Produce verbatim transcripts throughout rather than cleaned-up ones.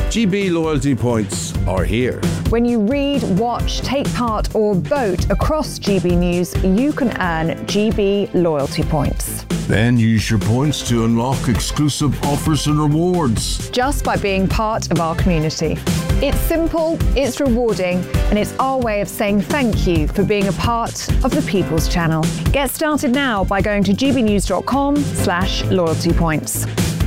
G B loyalty points are here. When you read, watch, take part or vote across G B News, you can earn G B loyalty points. Then use your points to unlock exclusive offers and rewards. Just by being part of our community. It's simple, it's rewarding, and it's our way of saying thank you for being a part of the People's Channel. Get started now by going to gbnews.com slash loyalty points.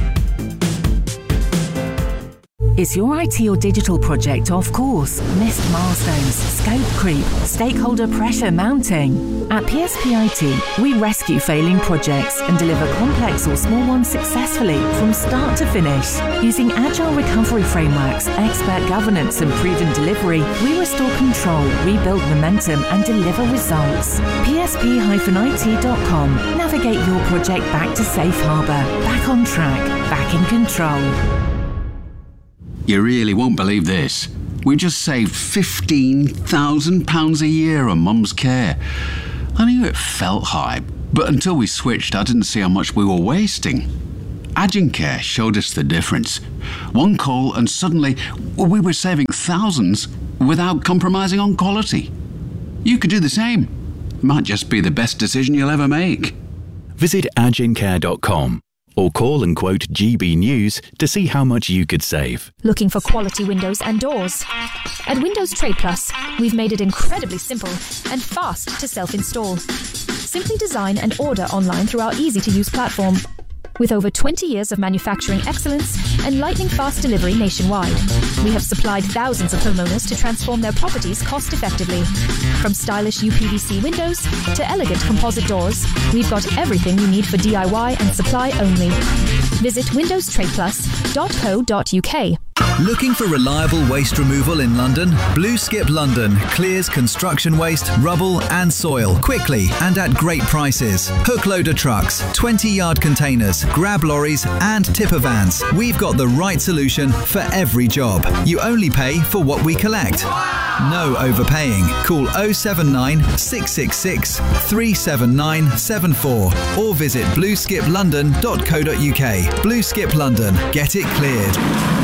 Is your I T or digital project off course? Missed milestones, scope creep, stakeholder pressure mounting? At P S P I T, we rescue failing projects and deliver complex or small ones successfully from start to finish. Using agile recovery frameworks, expert governance and proven delivery, we restore control, rebuild momentum and deliver results. P S P I T dot com. Navigate your project back to safe harbour, back on track, back in control. You really won't believe this. We just saved fifteen thousand pounds a year on Mum's care. I knew it felt high, but until we switched, I didn't see how much we were wasting. Agencare showed us the difference. One call and suddenly we were saving thousands without compromising on quality. You could do the same. Might just be the best decision you'll ever make. Visit agencare dot com. Or call and quote G B News to see how much you could save. Looking for quality windows and doors? At Windows Trade Plus, we've made it incredibly simple and fast to self-install. Simply design and order online through our easy-to-use platform. With over twenty years of manufacturing excellence and lightning-fast delivery nationwide, we have supplied thousands of homeowners to transform their properties cost-effectively. From stylish U P V C windows to elegant composite doors, we've got everything you need for D I Y and supply only. Visit windows trade plus dot co dot U K. Looking for reliable waste removal in London? Blue Skip London clears construction waste, rubble and soil quickly and at great prices. Hook loader trucks, twenty yard containers, grab lorries and tipper vans. We've got the right solution for every job. You only pay for what we collect. No overpaying. Call oh seven nine, six six six, three seven nine seven four or visit blue skip london dot co dot U K. Blue Skip London. Get it cleared.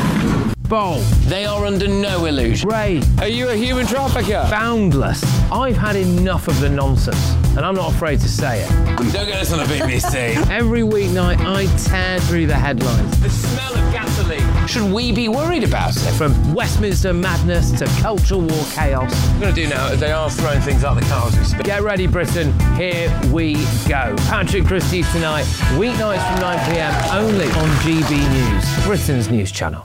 Bold. They are under no illusion. Ray, are you a human trafficker? Boundless. I've had enough of the nonsense, and I'm not afraid to say it. Don't get us on a B B C. Every weeknight, I tear through the headlines. The smell of gasoline. Should we be worried about it? From Westminster madness to cultural war chaos. What we're going to do now is they are throwing things out the car as we speak. Get ready, Britain. Here we go. Patrick Christie tonight, weeknights from nine p m, only on G B News, Britain's news channel.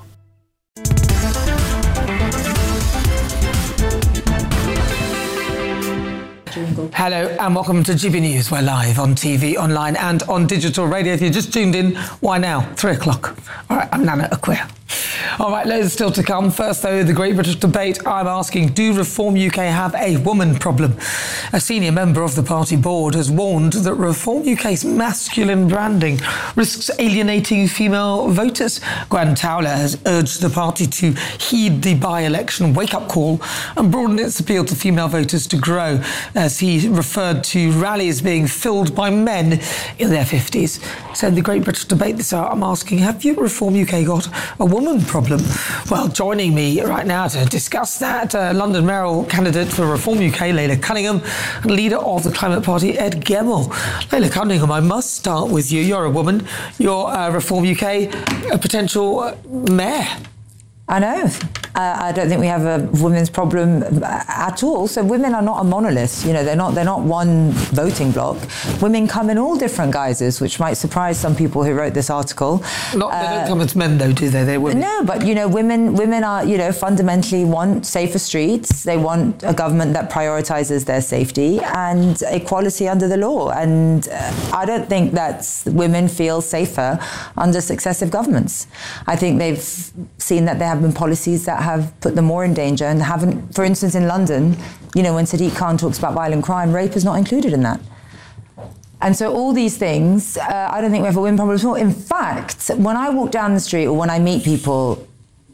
Hello and welcome to G B News. We're live on T V, online and on digital radio. If you just tuned in, why now? Three o'clock. All right, I'm Nana Acquia. All right, loads still to come. First, though, the Great British Debate. I'm asking, do Reform U K have a woman problem? A senior member of the party board has warned that Reform U K's masculine branding risks alienating female voters. Gwen Towler has urged the party to heed the by-election wake-up call and broaden its appeal to female voters to grow, as he referred to rallies being filled by men in their fifties. So in the Great British Debate this hour, I'm asking, have you, Reform U K, got a woman problem? Well, joining me right now to discuss that, uh, London mayoral candidate for Reform U K, Leila Cunningham, and leader of the Climate Party, Ed Gemmell. Leila Cunningham, I must start with you. You're a woman. You're uh, Reform U K, a potential uh, mayor. I know. Uh, I don't think we have a women's problem at all. So women are not a monolith. You know, they're not. They're not one voting bloc. Women come in all different guises, which might surprise some people who wrote this article. Not, they uh, don't come as men, though, do they? They're women. No, but you know, women. Women are, you know, fundamentally want safer streets. They want a government that prioritises their safety and equality under the law. And uh, I don't think that women feel safer under successive governments. I think they've seen that there have been policies that have put them more in danger and haven't, for instance, in London, you know, when Sadiq Khan talks about violent crime, rape is not included in that. And so all these things, uh, I don't think we have a women problem at all. In fact, when I walk down the street or when I meet people,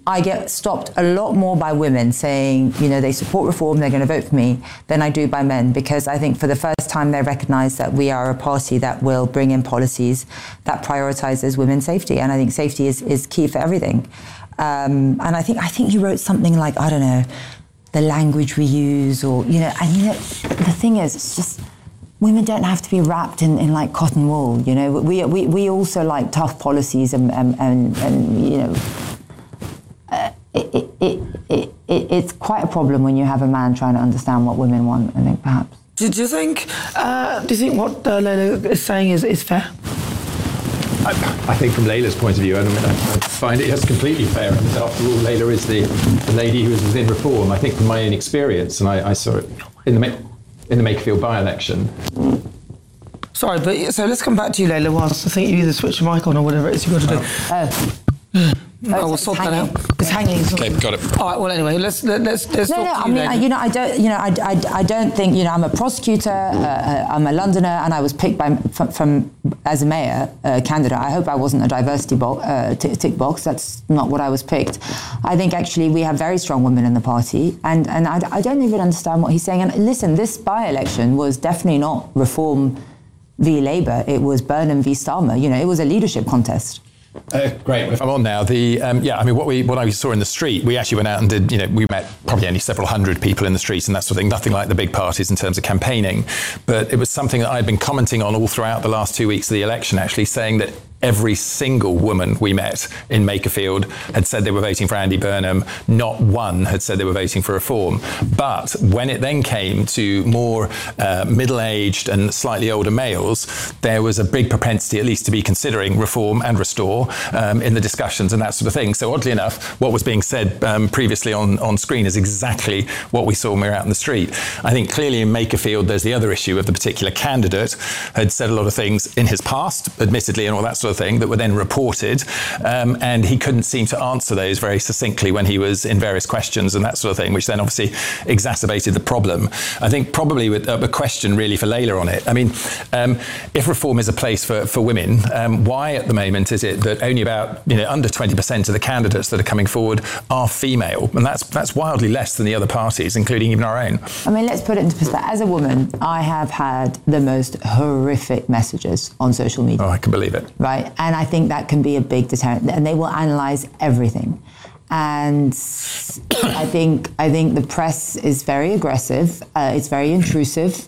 I get stopped a lot more by women saying, you know, they support reform, they're going to vote for me, than I do by men, because I think for the first time they recognise that we are a party that will bring in policies that prioritises women's safety, and I think safety is, is key for everything. Um, and I think I think you wrote something like, I don't know, the language we use, or, you know, and you know, the thing is, it's just, women don't have to be wrapped in, in like cotton wool, you know. We we, we also like tough policies and, and, and, and you know, uh, it, it, it, it, it, it's quite a problem when you have a man trying to understand what women want, I think, perhaps. Do, do you think, uh, do you think what uh, Layla is saying is, is fair? I, I think from Layla's point of view, I, mean, I, I find it just completely fair. And after all, Layla is the, the lady who is within reform. I think from my own experience, and I, I saw it in the in the Makerfield by-election. Sorry, but so let's come back to you, Layla, whilst I think you either switch your mic on or whatever it is you've got to do. Oh. Oh, Oh, we'll it's sort hanging. that out. It's hanging. Okay, got it. All right. Well, anyway, let's let, let's let's no, talk no. to I you, mean, I, Layla. you know, I don't. You know, I, I, I don't think. You know, I'm a prosecutor. Uh, I'm a Londoner, and I was picked by from, from as a mayor uh, candidate. I hope I wasn't a diversity bo- uh, t- tick box. That's not what I was picked. I think actually we have very strong women in the party, and and I, I don't even understand what he's saying. And listen, this by-election was definitely not Reform v Labour. It was Burnham v Starmer. You know, it was a leadership contest. Uh, great. If I'm on now, the um, yeah, I mean, what we what I saw in the street, we actually went out and did. You know, we met probably only several hundred people in the streets and that sort of thing. Nothing like the big parties in terms of campaigning, but it was something that I'd been commenting on all throughout the last two weeks of the election. Actually, saying that every single woman we met in Makerfield had said they were voting for Andy Burnham. Not one had said they were voting for Reform. But when it then came to more uh, middle-aged and slightly older males, there was a big propensity at least to be considering Reform and Restore um, in the discussions and that sort of thing. So oddly enough, what was being said um, previously on, on screen is exactly what we saw when we were out in the street. I think clearly in Makerfield, there's the other issue of the particular candidate had said a lot of things in his past, admittedly, and all that sort of thing that were then reported, um, and he couldn't seem to answer those very succinctly when he was in various questions and that sort of thing, which then obviously exacerbated the problem. I think probably with uh, a question really for Layla on it. I mean, um, if Reform is a place for, for women, um, why at the moment is it that only about, you know, under twenty percent of the candidates that are coming forward are female? And that's that's wildly less than the other parties, including even our own. I mean, let's put it into perspective. As a woman, I have had the most horrific messages on social media. Oh, I can believe it. Right? And I think that can be a big deterrent. And they will analyse everything. And I think I think the press is very aggressive. Uh, it's very intrusive.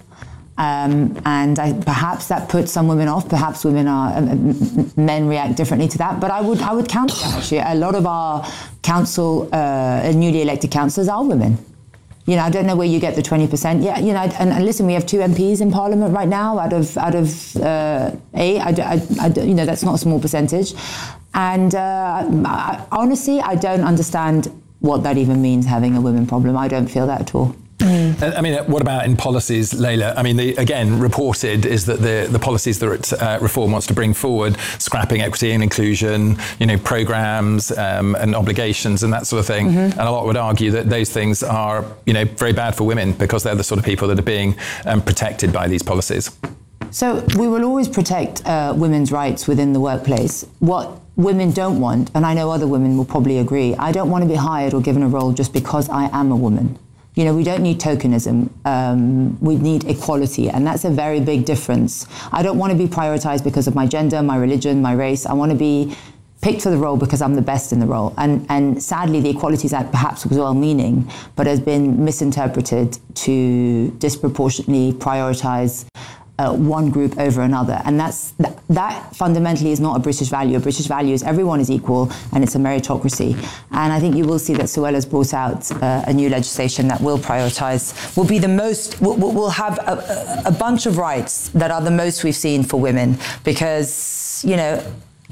Um, and I, perhaps that puts some women off. Perhaps women are um, men react differently to that. But I would I would counter that actually. A lot of our council, uh, newly elected councillors are women. You know, I don't know where you get the twenty percent. Yeah, you know, and, and listen, we have two M Ps in Parliament right now out of out of uh, eight. I, I, I, you know, that's not a small percentage. And uh, I, honestly, I don't understand what that even means, having a women problem. I don't feel that at all. Mm. I mean, what about in policies, Layla? I mean, the, again, reported is that the, the policies that uh, Reform wants to bring forward, scrapping equity and inclusion, you know, programmes um, and obligations and that sort of thing. Mm-hmm. And a lot would argue that those things are, you know, very bad for women because they're the sort of people that are being um, protected by these policies. So we will always protect uh, women's rights within the workplace. What women don't want, and I know other women will probably agree, I don't want to be hired or given a role just because I am a woman. You know, we don't need tokenism. Um, we need equality, and that's a very big difference. I don't want to be prioritised because of my gender, my religion, my race. I want to be picked for the role because I'm the best in the role. And and sadly, the Equalities Act perhaps was well-meaning, but has been misinterpreted to disproportionately prioritise Uh, one group over another, and that's that, that fundamentally is not a British value. A British value is everyone is equal, and it's a meritocracy. And I think you will see that Suella's brought out uh, a new legislation that will prioritise, will be the most, will, will have a, a bunch of rights that are the most we've seen for women, because, you know,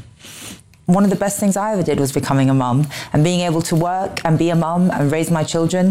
one of the best things I ever did was becoming a mum, and being able to work and be a mum and raise my children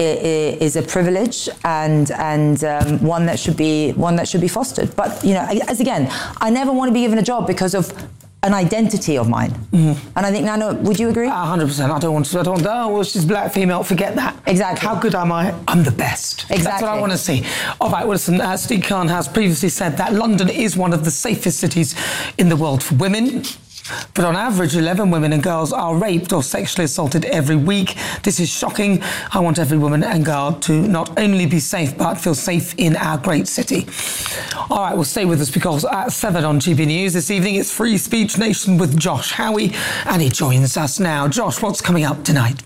is a privilege, and and um, one that should be one that should be fostered. But you know, as again, I never want to be given a job because of an identity of mine. Mm-hmm. And I think, Nana, would you agree? one hundred percent. I don't want to. I don't want to. Oh, well, she's black female. Forget that. Exactly. How good am I? I'm the best. Exactly. That's what I want to see. All right. Well, listen. Uh, Steve Khan has previously said that London is one of the safest cities in the world for women. But on average, eleven women and girls are raped or sexually assaulted every week. This is shocking. I want every woman and girl to not only be safe, but feel safe in our great city. All right, well, stay with us because at seven on G B News this evening, it's Free Speech Nation with Josh Howie, and he joins us now. Josh, what's coming up tonight?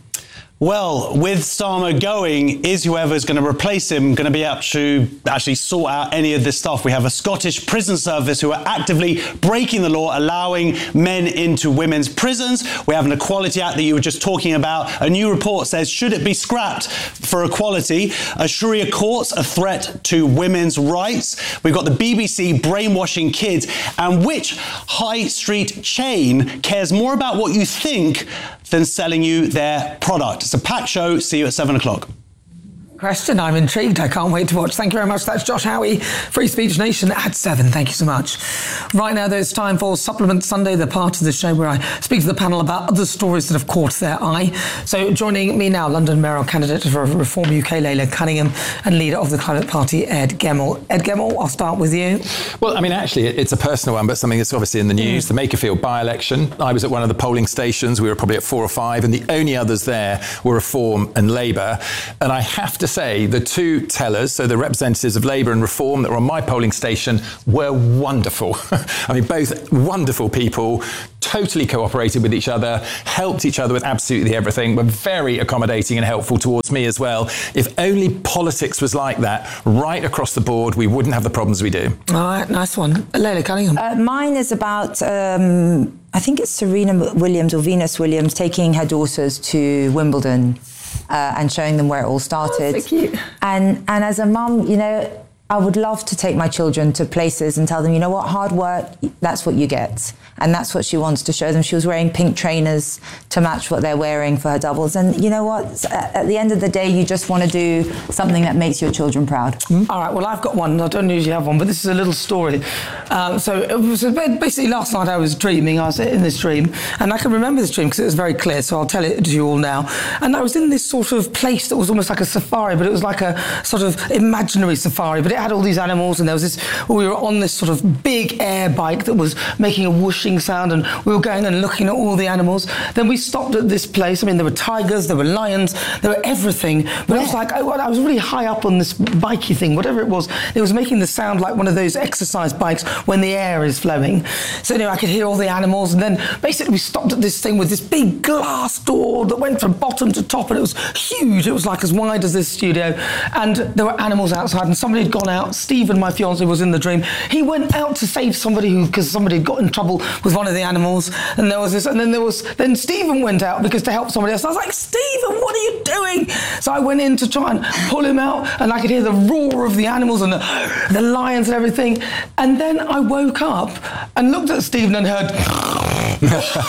Well, with Starmer going, is whoever's going to replace him going to be able to actually sort out any of this stuff? We have a Scottish prison service who are actively breaking the law, allowing men into women's prisons. We have an Equality Act that you were just talking about. A new report says, should it be scrapped for equality? A Sharia court's a threat to women's rights. We've got the B B C brainwashing kids. And which high street chain cares more about what you think than selling you their product? It's a packed show. See you at seven o'clock. Question. I'm intrigued. I can't wait to watch. Thank you very much. That's Josh Howie, Free Speech Nation at seven. Thank you so much. Right now, though, it's time for Supplement Sunday, the part of the show where I speak to the panel about other stories that have caught their eye. So joining me now, London mayoral candidate for Reform U K, Leila Cunningham, and leader of the Climate Party, Ed Gemmell. Ed Gemmell, I'll start with you. Well, I mean, actually, it's a personal one, but something that's obviously in the news. Mm. The Makerfield by-election. I was at one of the polling stations. We were probably at four or five, and the only others there were Reform and Labour. And I have to say, the two tellers, so the representatives of Labour and Reform that were on my polling station, were wonderful. I mean, both wonderful people, totally cooperated with each other, helped each other with absolutely everything, were very accommodating and helpful towards me as well. If only politics was like that right across the board, we wouldn't have the problems we do. All right, nice one. Leila Cunningham. Uh, mine is about, um, I think it's Serena Williams or Venus Williams taking her daughters to Wimbledon uh, and showing them where it all started. Oh, so cute. And, and as a mum, you know, I would love to take my children to places and tell them, you know what, hard work, that's what you get. And that's what she wants to show them. She was wearing pink trainers to match what they're wearing for her doubles. And you know what? At the end of the day, you just want to do something that makes your children proud. Mm. All right, well, I've got one. I don't usually have one, but this is a little story. Um, so it was basically last night I was dreaming. I was in this dream, and I can remember this dream because it was very clear, so I'll tell it to you all now. And I was in this sort of place that was almost like a safari, but it was like a sort of imaginary safari, but it had all these animals, and there was this, we were on this sort of big air bike that was making a whooshing sound, and we were going and looking at all the animals. Then we stopped at this place. I mean, there were tigers, there were lions, there were everything. But yeah. It was like, I, I was really high up on this bikey thing, whatever it was. It was making the sound like one of those exercise bikes when the air is flowing. So anyway, I could hear all the animals, and then basically we stopped at this thing with this big glass door that went from bottom to top, and it was huge. It was like as wide as this studio, and there were animals outside, and somebody had gone out. Stephen, my fiance, was in the dream. He went out to save somebody who, because somebody had got in trouble with one of the animals, and there was this, and then there was, then Stephen went out because to help somebody else. I was like, Stephen, what are you doing? So I went in to try and pull him out, and I could hear the roar of the animals and the, the lions and everything. And then I woke up and looked at Stephen and heard, and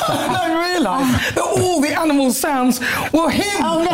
I realised that all the animal sounds were him. Oh,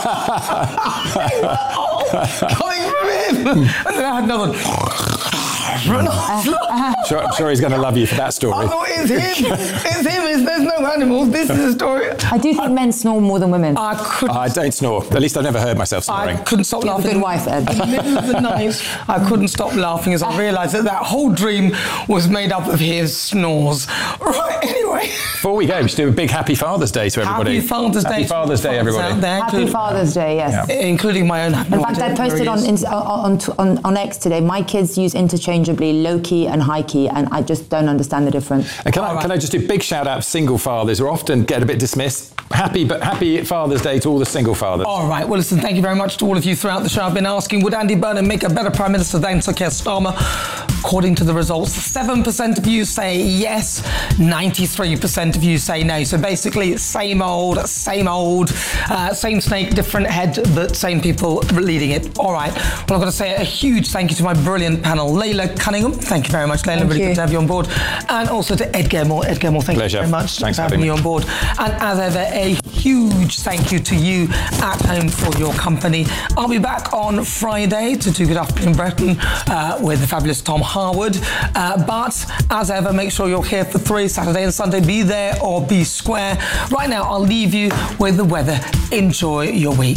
no. They were all coming from him. And then I had another one. Sure, I'm sure he's going to love you for that story. I thought it's him. It's him. It's, there's no animals. This is a story. I do think I, men snore more than women. I couldn't. I don't snore. At least I've never heard myself snoring. I couldn't stop You're laughing. a good wife, Ed. In the middle of the night, I couldn't stop laughing as I realised that that whole dream was made up of his snores. Right. Anyway. Before we go, we should do a big Happy Father's Day to everybody. Happy Father's Day. Happy Father's Day, everybody. There, Happy Father's Day. Yes. Yeah. Including my own. In fact, I posted on, on on on X today. My kids use interchangeably low key and high key, and I just don't understand the difference. And can I, can I just do a big shout out to single fathers who often get a bit dismissed? Happy, but happy Father's Day to all the single fathers. All right. Well, listen, thank you very much to all of you throughout the show. I've been asking, would Andy Burnham make a better Prime Minister than Sir Keir Starmer? According to the results, seven percent of you say yes, ninety-three percent of you say no. So basically, same old, same old, uh, same snake, different head, but same people leading it. All right. Well, I've got to say a huge thank you to my brilliant panel. Leila Cunningham, thank you very much, Leila. Thank really you. good to have you on board. And also to Ed Gemmell. Ed Gemmell, thank Pleasure. you very much Thanks for for having me me on board. And as ever, a huge thank you to you at home for your company. I'll be back on Friday to do Good Afternoon Britain uh, with the fabulous Tom Harwood. Uh, but as ever, make sure you're here for three, Saturday and Sunday. Be there or be square. Right now, I'll leave you with the weather. Enjoy your week.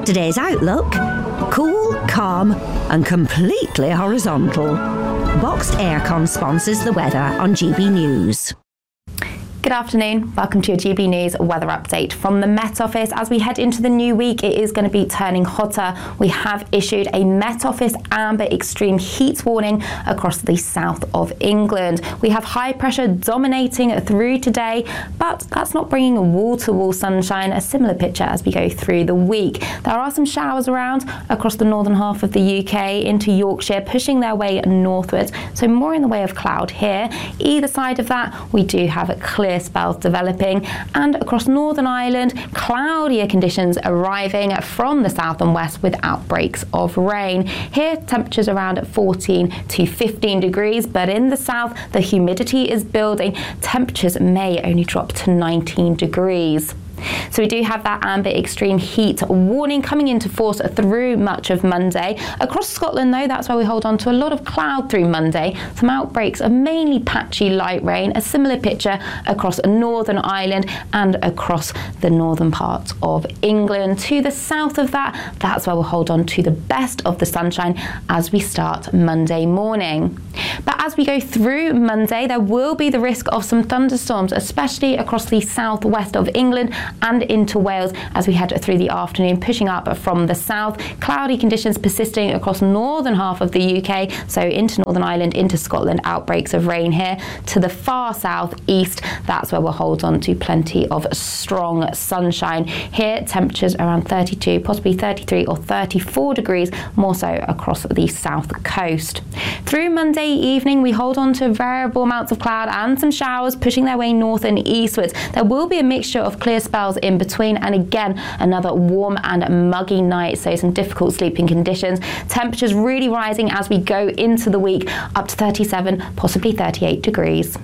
Today's outlook: cool, calm and completely horizontal. Boxed Aircon sponsors the weather on G B News. Good afternoon. Welcome to your G B News weather update from the Met Office. As we head into the new week, it is going to be turning hotter. We have issued a Met Office amber extreme heat warning across the south of England. We have high pressure dominating through today, but that's not bringing wall-to-wall sunshine. A similar picture as we go through the week. There are some showers around across the northern half of the U K into Yorkshire, pushing their way northwards. So more in the way of cloud here. Either side of that, we do have a clear spells developing, and across Northern Ireland, cloudier conditions arriving from the south and west with outbreaks of rain. Here, temperatures around fourteen to fifteen degrees, but in the south, the humidity is building. Temperatures may only drop to nineteen degrees. So we do have that amber extreme heat warning coming into force through much of Monday. Across Scotland though, that's why we hold on to a lot of cloud through Monday. Some outbreaks of mainly patchy light rain, a similar picture across Northern Ireland and across the northern part of England. To the south of that, that's where we'll hold on to the best of the sunshine as we start Monday morning. But as we go through Monday, there will be the risk of some thunderstorms, especially across the southwest of England and into Wales as we head through the afternoon, pushing up from the south. Cloudy conditions persisting across northern half of the U K, so into Northern Ireland, into Scotland, outbreaks of rain here. To the far south east, that's where we'll hold on to plenty of strong sunshine. Here, temperatures around thirty-two, possibly thirty-three or thirty-four degrees, more so across the south coast. Through Monday evening, we hold on to variable amounts of cloud and some showers pushing their way north and eastwards. There will be a mixture of clear spells in between, and again another warm and muggy night, so some difficult sleeping conditions. Temperatures really rising as we go into the week, up to thirty-seven, possibly thirty-eight degrees.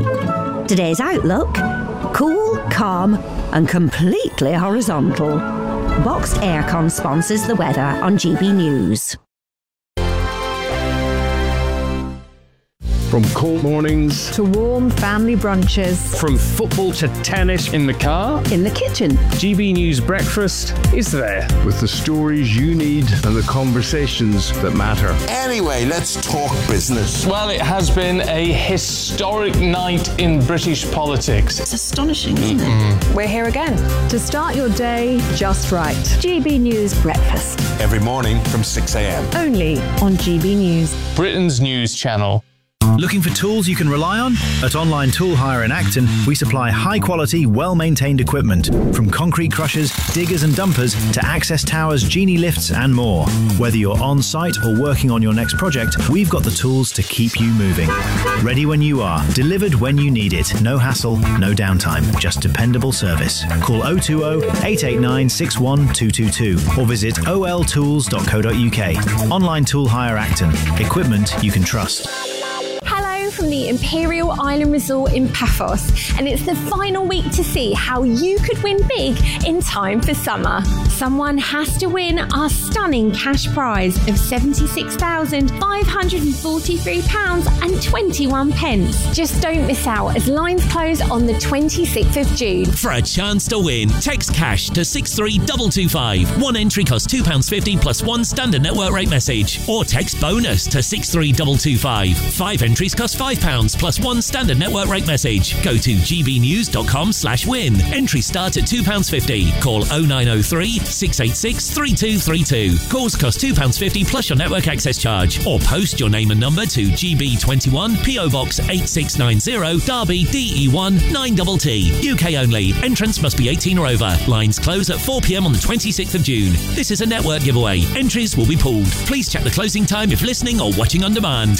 Today's outlook: cool, calm and completely horizontal. Boxed Aircon sponsors the weather on G B News. From cold mornings to warm family brunches. From football to tennis in the car, in the kitchen. G B News Breakfast is there. With the stories you need and the conversations that matter. Anyway, let's talk business. Well, it has been a historic night in British politics. It's astonishing, isn't it? Mm. We're here again to start your day just right. G B News Breakfast. Every morning from six a.m. Only on G B News. Britain's news channel. Looking for tools you can rely on? At Online Tool Hire in Acton, we supply high-quality, well-maintained equipment, from concrete crushers, diggers and dumpers to access towers, genie lifts and more. Whether you're on-site or working on your next project, we've got the tools to keep you moving. Ready when you are, delivered when you need it. No hassle, no downtime, just dependable service. Call oh two oh, eight eight nine, six one two two two or visit o l tools dot co dot u k. Online Tool Hire Acton. Equipment you can trust. Hello from the Imperial Island Resort in Paphos, and it's the final week to see how you could win big in time for summer. Someone has to win our stunning cash prize of seventy-six thousand five hundred forty-three pounds twenty-one. Just don't miss out as lines close on the twenty-sixth of June. For a chance to win, text cash to six three two two five. One entry costs two pounds fifty plus one standard network rate message. Or text bonus to six three two two five. Five entries cost five pounds plus one standard network rate message. Go to g b news dot com slash win. Entries start at two pounds fifty. Call oh nine oh three, six eight six, three two three two. Calls cost two pounds fifty plus your network access charge. Or post your name and number to G B twenty-one, P O Box eight six nine zero, Derby, D E one nine T T. U K only. Entrance must be eighteen or over. Lines close at four p.m. on the twenty-sixth of June. This is a network giveaway. Entries will be pulled. Please check the closing time if listening or watching on demand.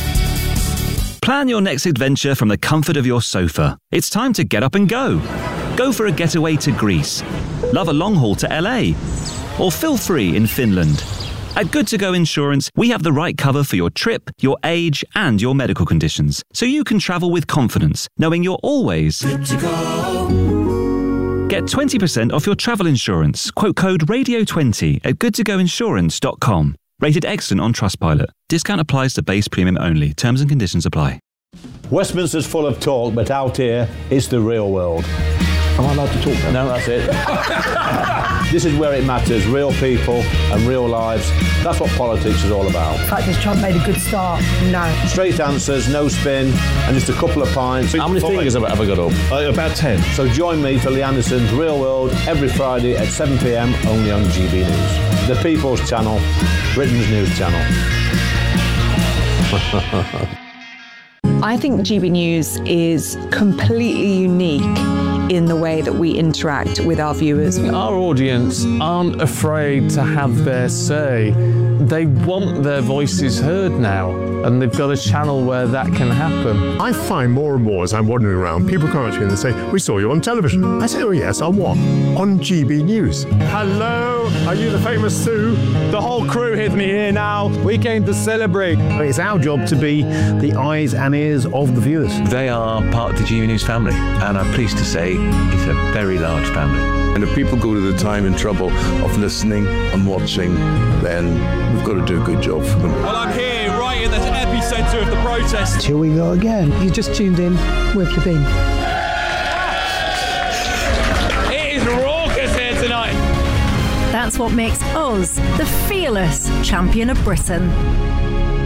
Plan your next adventure from the comfort of your sofa. It's time to get up and go. Go for a getaway to Greece. Love a long haul to L A. Or feel free in Finland. At Good To Go Insurance, we have the right cover for your trip, your age, and your medical conditions, so you can travel with confidence, knowing you're always good to go. Get twenty percent off your travel insurance. Quote code radio twenty at good to go insurance dot com. Rated excellent on Trustpilot. Discount applies to base premium only. Terms and conditions apply. Westminster's full of talk, but out here, it's the real world. Am I allowed to talk then? No, that's it. This is where it matters, real people and real lives. That's what politics is all about. In fact, has Trump made a good start? No. Straight answers, no spin, and just a couple of pints. How many fingers have I ever got up? Uh, about ten. So join me for Lee Anderson's Real World every Friday at seven p m only on G B News. The People's Channel, Britain's news channel. I think G B News is completely unique in the way that we interact with our viewers. Our audience aren't afraid to have their say. They want their voices heard now, and they've got a channel where that can happen. I find more and more as I'm wandering around, people come up to me and they say, we saw you on television. I say, oh yes, on what? On G B News. Hello, are you the famous Sue? The whole crew hit me here now. We came to celebrate. It's our job to be the eyes and ears of the viewers. They are part of the G B News family, and I'm pleased to say it's a very large family. And if people go to the time and trouble of listening and watching, then we've got to do a good job for them. Well, I'm here right in the epicentre of the protest. Here we go again. You just tuned in. Where have you been? It is raucous here tonight. That's what makes us the fearless champion of Britain.